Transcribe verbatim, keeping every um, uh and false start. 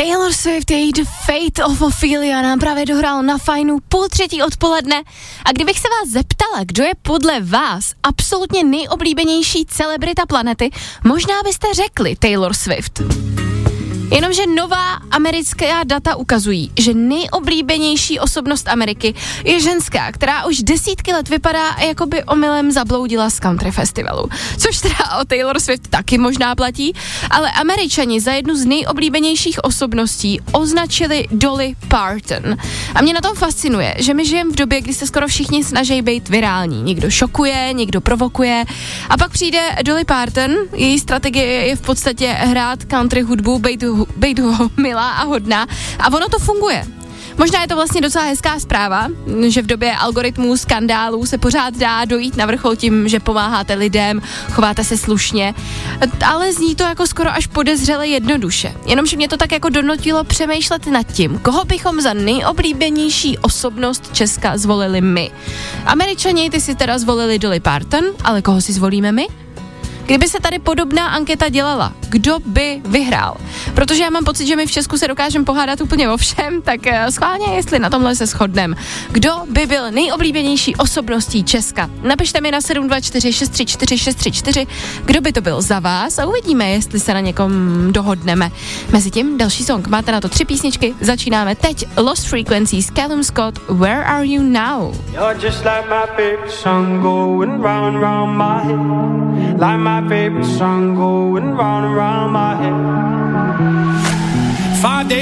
Taylor Swift, její The Fate of Ophelia nám právě dohrál na Fajnu půl třetí odpoledne. A kdybych se vás zeptala, kdo je podle vás absolutně nejoblíbenější celebrita planety, možná byste řekli Taylor Swift. Jenomže nová americká data ukazují, že nejoblíbenější osobnost Ameriky je ženská, která už desítky let vypadá, jako by omylem zabloudila z country festivalu. Což teda o Taylor Swift taky možná platí, ale Američani za jednu z nejoblíbenějších osobností označili Dolly Parton. A mě na tom fascinuje, že my žijeme v době, kdy se skoro všichni snaží být virální. Někdo šokuje, někdo provokuje a pak přijde Dolly Parton, její strategie je v podstatě hrát country hudbu, být být milá a hodná a ono to funguje. Možná je to vlastně docela hezká zpráva, že v době algoritmů, skandálů se pořád dá dojít na vrchol tím, že pomáháte lidem, chováte se slušně, ale zní to jako skoro až podezřele jednoduše. Jenomže mě to tak jako donutilo přemýšlet nad tím, koho bychom za nejoblíbenější osobnost Česka zvolili my. Američani, ty si teda zvolili Dolly Parton, ale koho si zvolíme my? Kdyby se tady podobná anketa dělala, kdo by vyhrál? Protože já mám pocit, že my v Česku se dokážeme pohádat úplně o všem, tak schválně, jestli na tomhle se shodneme. Kdo by byl nejoblíbenější osobností Česka? Napište mi na sedm dva čtyři šest tři čtyři šest tři čtyři, kdo by to byl za vás a uvidíme, jestli se na někom dohodneme. Mezitím další song, máte na to tři písničky, začínáme teď. Lost Frequencies, Callum Scott, Where Are You Now? You're just like my favorite song going round round my head, like my favorite song going round and round my head.